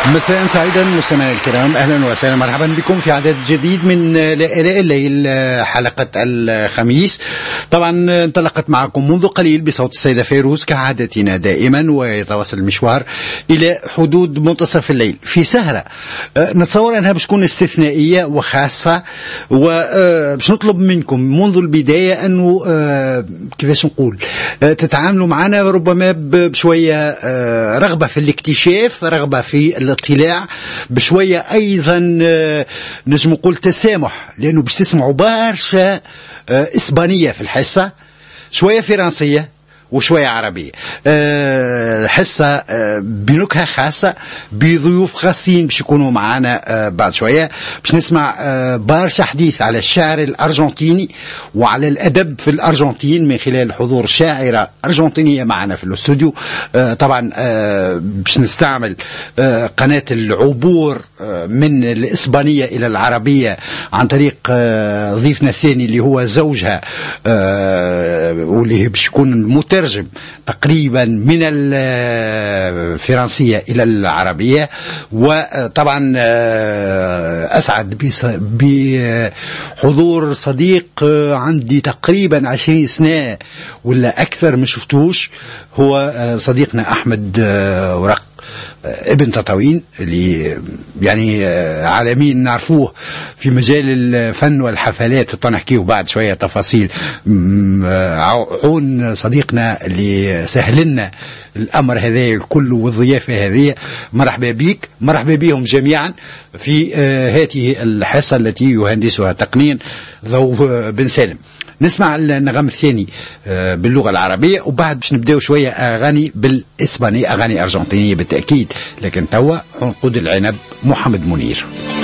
مساء سعيدا مستمعينا الكرام، اهلا وسهلا مرحبا بكم في عدد جديد من لآلاء الليل، حلقة الخميس. طبعا انطلقت معكم منذ قليل بصوت السيدة فيروز كعادتنا دائما، ويتواصل المشوار الى حدود منتصف الليل في سهرة نتصور انها باش تكون استثنائية وخاصة، وباش نطلب منكم منذ البداية انه كيفاش نقول تتعاملوا معنا ربما بشوية رغبة في الاكتشاف، رغبة في الاطلاع، بشوية أيضا نجم نقول تسامح، لأنه باش تسمعوا برشا إسبانية في الحصة، شوية فرنسية وشوية عربية. حصة بنكهة خاصة بضيوف خاصين باش يكونوا معنا بعد شوية، باش نسمع برشا حديث على الشعر الأرجنتيني وعلى الأدب في الأرجنتين من خلال حضور شاعرة أرجنتينية معنا في الاستوديو. طبعا باش نستعمل قناة العبور من الإسبانية إلى العربية عن طريق ضيفنا الثاني اللي هو زوجها، واللي باش يكون المترجم تقريبا من الفرنسية إلى العربية. وطبعا أسعد بحضور صديق عندي تقريبا 20 سنة ولا أكثر ما شفتوش، هو صديقنا أحمد ورق ابن تطاوين، اللي يعني عالمين نعرفوه في مجال الفن والحفلات. طبعا نحكيه بعد شوية تفاصيل. عون صديقنا اللي سهل لنا الأمر هذا الكل والضيافة هذه. مرحبا بيك، مرحبا بهم جميعا في هذه الحصة التي يهندسها تقنيا ضوء بن سالم. نسمع النغم الثاني باللغة العربية، وبعد باش نبداو شوية أغاني بالإسبانية، أغاني أرجنتينية بالتأكيد، لكن توا عنقود العنب محمد منير.